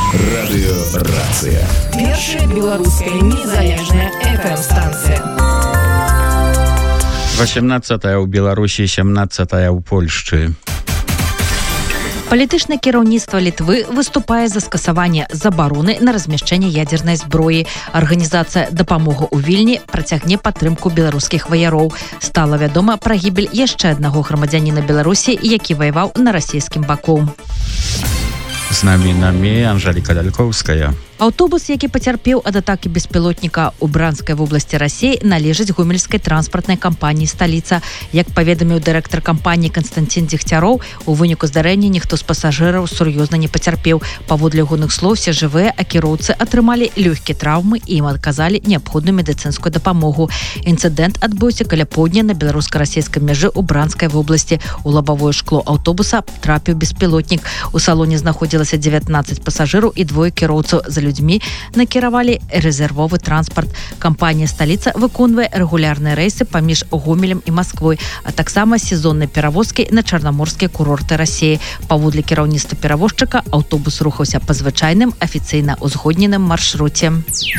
Радыёрацыя. Першая беларуская незалежная FM-станцыя. 18 ў Беларусі, 17 ў Польшчы. Палітычнае кіраўніцтва Літвы выступае за скасаванне забароны на размяшчэнне ядзернай зброі. Арганізацыя «Дапамога ў Вільні» працягне падтрымку беларускіх ваяроў. Стала вядома пра гібель яшчэ аднаго грамадзяніна Беларусі, які ваяваў на расійскім баку. З намі Анжеліка Лялькоўская. Аўтобус, які пацярпеў ад атакі беспілотніка ў Бранскай вобласці Расіі, належыць гомельскай транспартнай кампаніі «Сталіца». Як паведаміў дырэктар кампаніі Канстанцін Дзегцяроў, у выніку здарэння ніхто з пасажыраў сур'ёзна не пацярпеў. Паводле ягоных слоў, усе жывыя, а кіроўцы атрымалі лёгкія траўмы і ім аказалі неабходную медыцынскую дапамогу. Інцыдэнт адбыўся каля поўдня на беларуска-расійскай мяжы ў Бранскай вобласці. У лабавое шкло аўтобуса трапіў беспілотнік. У салоне знаходзілася 19 пасажыраў і двое кіроўцаў. За людзьмі накіравалі рэзервовы транспарт. Кампанія «Сталіца» выконвае рэгулярныя рэйсы паміж Гомелем і Масквой, а таксама сезонныя перавозкі на чарнаморскія курорты Расіі. Паводле кіраўніцтва перавозчыка, аўтобус рухаўся па звычайным афіцыйна ўзгодненым маршруце.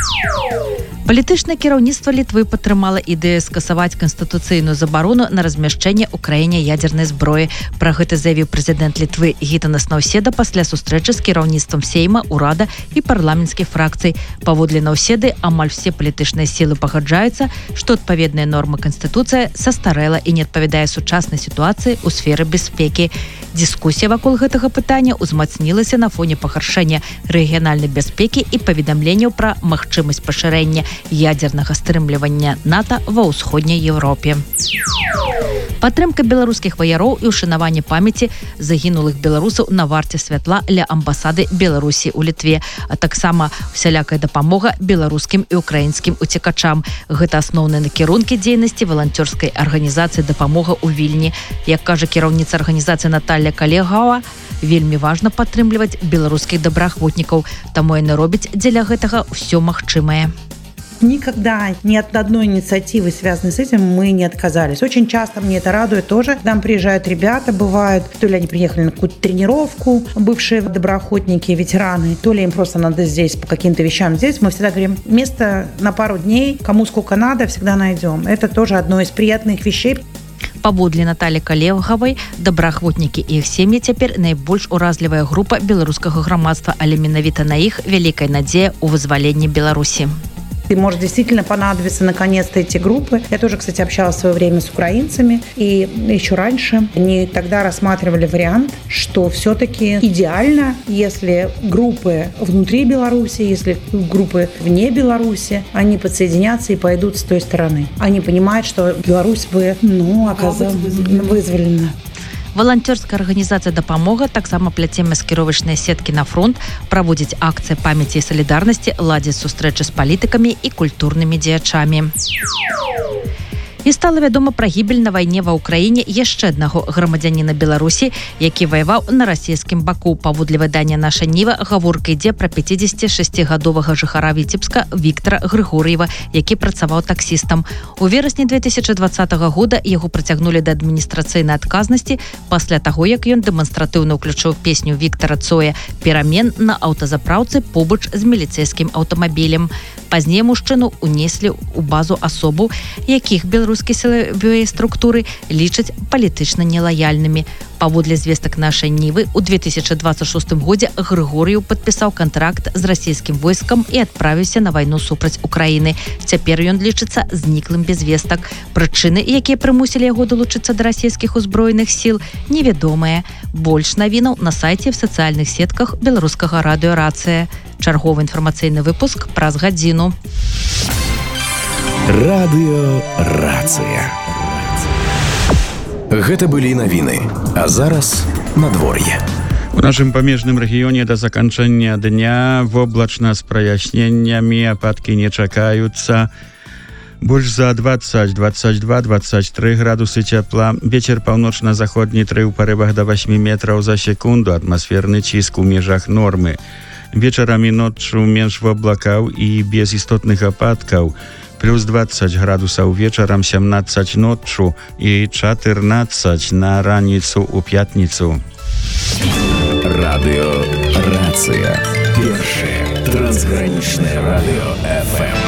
Палітычнае кіраўніцтва Літвы падтрымала ідэю скасаваць канстытуцыйную забарону на размяшчэнне ў краіне ядзернай зброі. Пра гэта заявіў прэзідэнт Літвы Гітанас Наўседа пасля сустрэчы з кіраўніцтвам Сейма, урада і парламенцкіх фракцый. Паводле Наўседы, амаль все палітычныя сілы пагаджаюцца, што адпаведныя нормы Канстытуцыя састарэла і не адпавядае сучаснай сітуацыі ў сферы бяспекі. Дыскусія вакол гэтага пытання ўзмацнілася на фоне пагаршэння рэгіянальнай бяспекі і паведамленняў пра магчымасць пашырэння ядзернага стрымлівання НАТО ва ўсходняй Еўропе. Падтрымка беларускіх ваяроў і ўшанаванне памяці загінулых беларусаў на варце святла ля амбасады Беларусі ў Літве, а таксама усялякая дапамога беларускім і украінскім уцекачам. Гэта асноўныя накірункі дзейнасці валанцёрскай арганізацыі «Дапамога ў Вільні». Як кажа кіраўніца арганізацыі Наталья Калегава, вельмі важна падтрымліваць беларускіх добраахвотнікаў, таму яны робяць дзеля гэтага ўсё магчымае. Никогда ни от одной инициативы, связанной с этим, мы не отказались. Очень часто мне это радует тоже. К нам приезжают ребята, бывают, то ли они приехали на какую-то тренировку, бывшие доброохотники, ветераны, то ли им просто надо здесь по каким-то вещам здесь. Мы всегда говорим, место на пару дней, кому сколько надо, всегда найдем. Это тоже одно из приятных вещей. Паводле Наталі Калегавай, добраахвотнікі і іх сем'і цяпер найбольш уразлівая група беларускага грамадства, але менавіта на іх вялікая надзея ў вызваленні Беларусі. И может действительно понадобиться наконец-то эти группы. Я тоже, кстати, общалась в свое время с украинцами. И еще раньше они тогда рассматривали вариант, что все-таки идеально, если группы внутри Беларуси, если группы вне Беларуси, они подсоединятся и пойдут с той стороны. Они понимают, что Беларусь бы, оказалась вызволена. Валанцёрская арганізацыя «Дапамога» таксама пляце маскіровачныя сеткі на фронт, праводзіць акцыі памяці і салідарнасці, ладзіць сустрэчы з палітыкамі і культурнымі дзеячамі. І стала вядома пра гібель на вайне ва ўкраіне яшчэ аднаго грамадзяніна Беларусі, які ваяваў на расійскім баку. Паводле выдання «Наша Ніва» гаворка ідзе пра 56-гадовага жыхара Віцебска Віктара Грыгор'ева, які працаваў таксістам. У верасні 2020 года яго прыцягнулі да адміністрацыйнай адказнасці пасля таго, як ён дэманстратыўна ўключыў песню Віктара Цоя «Перамен» на аўтазапраўцы побач з міліцэйскім аўтамабілем. Пазней мужчыну унеслі ў базу асобаў, якіх беларускія сілавыя структуры лічаць палітычна нелаяльнымі. Паводле звестак «Нашай Нівы», у 2026 годзе Грыгор'еў падпісаў кантракт з расійскім войскам і адправіўся на вайну супраць Украіны. Цяпер ён лічыцца зніклым без вестак. Прычыны, якія прымусілі яго далучыцца да расійскіх узброеных сіл, невядомыя. Больш навінаў на сайце в сацыяльных сетках беларускага радыёрацыя. Чарговы інфармацыйны выпуск праз гадзіну. Радыёрацыя. Гэта былі навіны, а зараз надвор'е. У нашым памежным рэгіёне да заканчэння дня воблачна з праясненнямі, ападкі не чакаюцца. Больш за 20, 22, 23 градусы цяпла. Вецер паўночна-заходні 3 ў парывах да 8 метраў за секунду, атмасферны ціск у межах нормы. Вечарам і ноччу менш воблакаў і без істотных ападкаў. Плюс 20 градусаў вечарам, 17 ноччу і 14 на раніцу ў пятніцу. Радыёрацыя. Першее трансграничное радио ФМ.